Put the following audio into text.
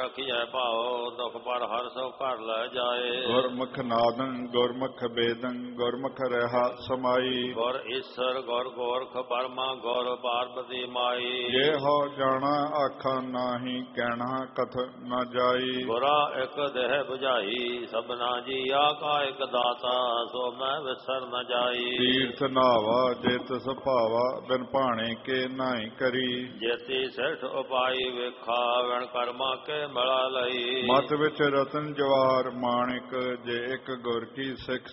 ਰਖੀਐ ਭਾਉ, ਦੁਖ ਪਰ ਹਰ ਸੋ ਘਰ ਲੈ ਜਾਏ। ਗੁਰਮੁਖ ਨਾਦੰ ਗੁਰਮੁਖ ਬੇਦੰ, ਗੁਰਮੁਖ ਰਹਾ ਸਮਾਈ। ਗੁਰ ਈਸਰ ਗੁਰ ਗੋਰਖ ਬਰਮਾ, ਗੁਰ ਪਾਰਬਤੀ ਮਾਈ। ਜੇ ਹੋ ਜਾਣਾ ਆਖਾਂ ਨਾਹੀ, ਕਹਿਣਾ ਕਥ ਨ ਜਾਈ। ਗੁਰਾ ਇਕ ਦੇਹ 부ਝਾਈ, ਸਭਨਾ ਜੀਆ ਕਾ ਇਕ ਦਾਤਾ, ਸੋ ਮੈਂ ਵਿਸਰ ਨ ਜਾਈ। ਤੀਰਥ ਨਾਵਾ ਜਿਤ ਸੁਭਾਵਾ, ਬਿਨ ਭਾਣੇ ਕੇ ਨਾਹੀ ਕਰੀ। ਜੇਤੀ ਸਿਰਠ ਉਪਾਈ ਵੇਖਾ, ਵਣ ਕਰਮਾ ਕੇ ਮਿਲਾ ਲਈ। ਮਤ ਵਿੱਚ ਰਤਨ ਜਵਾਰ ਮਾਣਿਕ, ਜੇ ਇੱਕ ਗੁਰ ਕੀ ਸਿੱਖ